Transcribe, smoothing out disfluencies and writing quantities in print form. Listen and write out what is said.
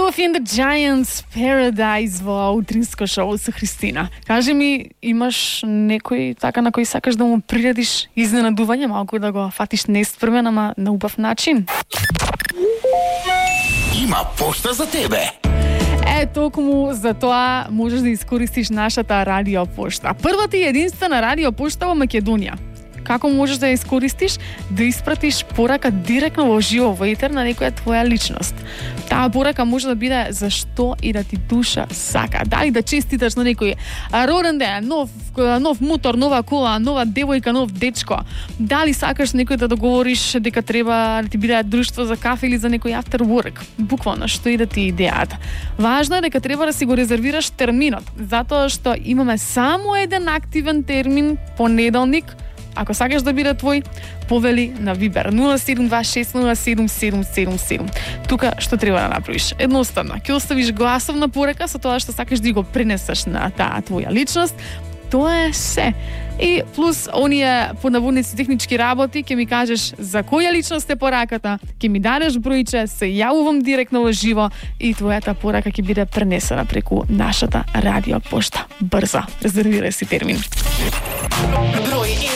Sophie and the Giants, Paradise во утринско шоу со Христина. Кажи ми, имаш некој така на кој сакаш да му приредиш изненадување, малку да го фатиш неспремен, ама на убав начин? Има пошта за тебе. Токму за тоа можеш да искористиш нашата радиопошта. Првата и единствена радиопошта во Македонија. Како можеш да ја искористиш? Да испратиш порака директно во живо во етер на некоја твоја личност. Таа порака може да биде за што и да ти душа сака. Дали да честиташ на некој роден ден, нов мотор, нова кола, нова девојка, нов дечко. Дали сакаш некој да договориш дека треба да ти биде друштво за кафе или за некој after work. Буквално што и да ти идејата. Важно е дека треба да си го резервираш терминот, затоа што имаме само еден активен термин понеделник. Ако сакаш да биде твој, повели на Viber 0726077777. Тука што треба да направиш? Едноставно, ќе оставиш гласовна порака со тоа што сакаш да го пренесеш на таа твоја личност. Тоа е се. И плюс оние понаводници технички работи, ќе ми кажеш за која личност е пораката, ќе ми дадеш бројче, се јавувам директно во живо и твојата порака ќе биде пренесена преку нашата радиопошта. Брзо, резервирај си термин.